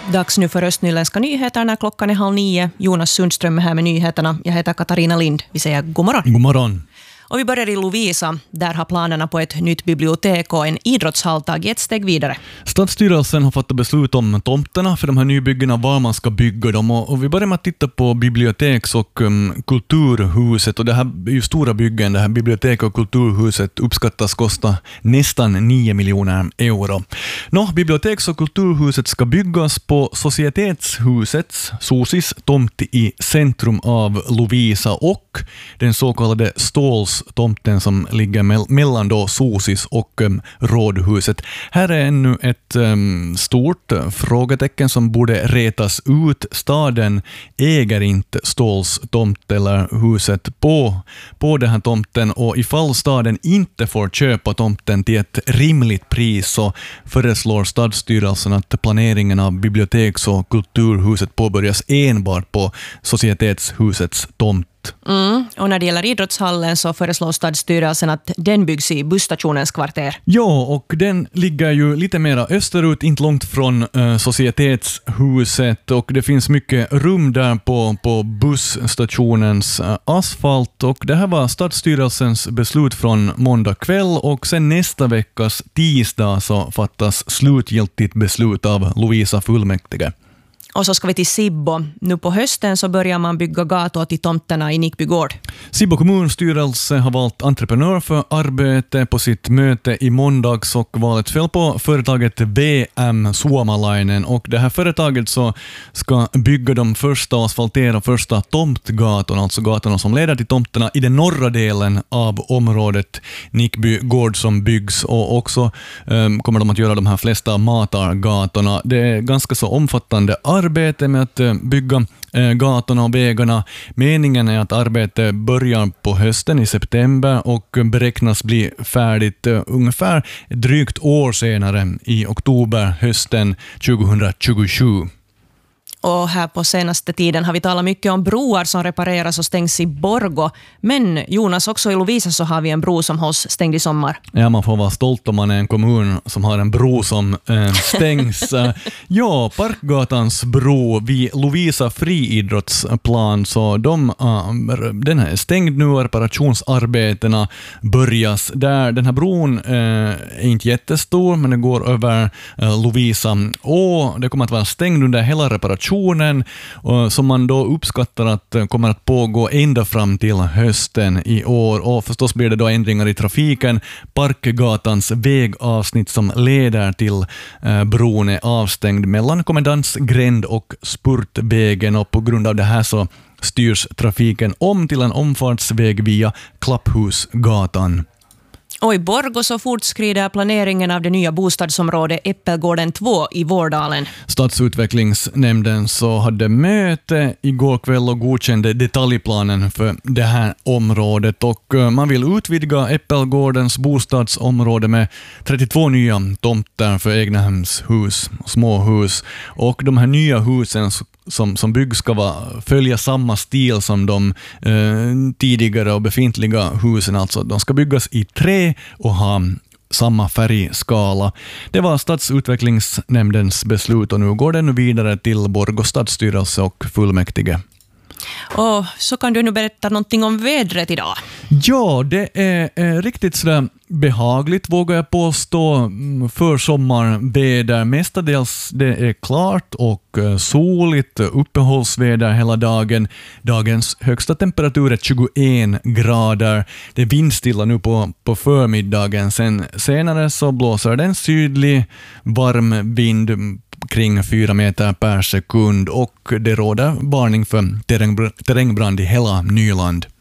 Dags nu för Östnyländska nyheterna. Klockan är 8:30. Jonas Sundström är här med nyheterna. Jag heter Katarina Lind. Vi säger god morgon. God morgon. Och vi börjar i Lovisa. Där har planerna på ett nytt bibliotek och en idrottshall tagit ett steg vidare. Stadsstyrelsen har fattat beslut om tomterna för de här nybyggena, var man ska bygga dem. Och vi börjar med att titta på biblioteks- och kulturhuset. Och det här är ju stora byggen. Det här bibliotek- och kulturhuset uppskattas kosta nästan 9 miljoner euro. Biblioteks- och kulturhuset ska byggas på Societetshusets, SOSIs, tomt i centrum av Lovisa och den så kallade Stålstomten som ligger mellan då SOSIs och rådhuset. Här är ännu ett stort frågetecken som borde retas ut. Staden äger inte Stålstomt eller huset på den här tomten, och ifall staden inte får köpa tomten till ett rimligt pris så föreslår stadsstyrelsen att planeringen av biblioteks- och kulturhuset påbörjas enbart på Societetshusets tomt. Och när det gäller idrottshallen så föreslår stadsstyrelsen att den byggs i busstationens kvarter. Ja, och den ligger ju lite mer österut, inte långt från Societetshuset, och det finns mycket rum där på busstationens asfalt, och det här var stadsstyrelsens beslut från måndag kväll, och sen nästa veckas tisdag så fattas slutgiltigt beslut av Lovisa fullmäktige. Och så ska vi till Sibbo. Nu på hösten så börjar man bygga gator till tomterna i Nickby gård. Sibbo kommunstyrelse har valt entreprenör för arbete på sitt möte i måndags, och valet föll på företaget VM Suomalainen, och det här företaget så ska bygga de första och asfaltera första tomtgatorna, alltså gatorna som leder till tomterna i den norra delen av området Nickby gård som byggs, och också kommer de att göra de här flesta matargatorna. Det är ganska så omfattande arbete med att bygga gatorna och vägarna. Meningen är att arbetet börjar på hösten i september och beräknas bli färdigt ungefär drygt år senare i oktober hösten 2027. Och här på senaste tiden har vi talat mycket om broar som repareras och stängs i Borgå. Men Jonas, också i Lovisa så har vi en bro som hålls stängd i sommar. Ja, man får vara stolt om man är en kommun som har en bro som stängs. Ja, Parkgatans bro vid Lovisa friidrottsplan, så den är stängd nu, reparationsarbetena börjas där. Den här bron är inte jättestor, men den går över Lovisa, och det kommer att vara stängd under hela reparationen, som man då uppskattar att kommer att pågå ända fram till hösten i år. Och förstås blir det då ändringar i trafiken. Parkgatans vägavsnitt som leder till bron är avstängd mellan Kommendantsgränd och Spurtvägen, och på grund av det här så styrs trafiken om till en omfartsväg via Klapphusgatan. Och i Borgå så fortskrider planeringen av det nya bostadsområdet Äppelgården 2 i Vårdalen. Stadsutvecklingsnämnden så hade möte igår kväll och godkände detaljplanen för det här området, och man vill utvidga Äppelgårdens bostadsområde med 32 nya tomter för egnahemshus, småhus, och de här nya husen som byggs ska följa samma stil som de tidigare och befintliga husen, alltså de ska byggas i trä och ha samma färgskala. Det var stadsutvecklingsnämndens beslut, och nu går den vidare till Borgå stadsstyrelse och fullmäktige. Och så kan du nu berätta någonting om vädret idag. Ja, det är riktigt sådär behagligt, vågar jag påstå, för sommarväder. Mestadels det är klart och soligt, uppehållsväder hela dagen. Dagens högsta temperatur är 21 grader. Det är vindstilla nu på förmiddagen. Senare så blåser den sydlig varm vind kring 4 meter per sekund, och det råder varning för terrängbrand i hela Nyland.